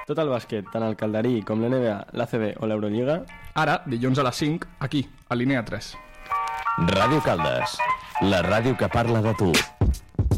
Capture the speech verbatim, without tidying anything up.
Tot el bàsquet, tant el calderí com l'N B A, l'A C B o l'Eurolliga... Ara, dilluns a les cinc, aquí, a Línia tres. Ràdio Caldes, la ràdio que parla de tu.